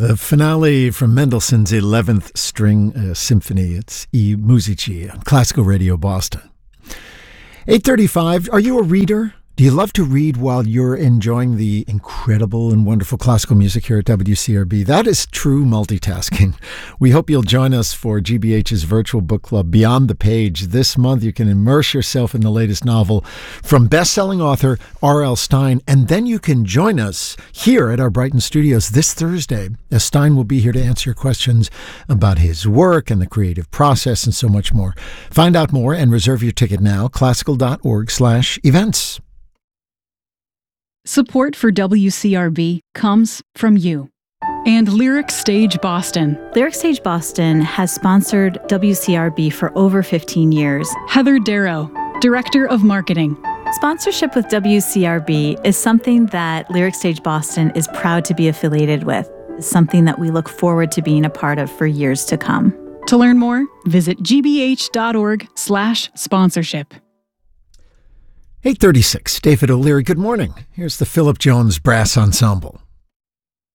The finale from Mendelssohn's 11th String Symphony. It's I Musici on Classical Radio Boston. 8:35. Are you a reader? Do you love to read while you're enjoying the incredible and wonderful classical music here at WCRB? That is true multitasking. We hope you'll join us for GBH's virtual book club, Beyond the Page. This month, you can immerse yourself in the latest novel from best-selling author R.L. Stine, and then you can join us here at our Brighton studios this Thursday, as Stine will be here to answer your questions about his work and the creative process and so much more. Find out more and reserve your ticket now, classical.org/events. Support for WCRB comes from you and Lyric Stage Boston. Lyric Stage Boston has sponsored WCRB for over 15 years. Heather Darrow, Director of Marketing. Sponsorship with WCRB is something that Lyric Stage Boston is proud to be affiliated with. It's something that we look forward to being a part of for years to come. To learn more, visit gbh.org/sponsorship. 8:36. David O'Leary, good morning. Here's the Philip Jones Brass Ensemble.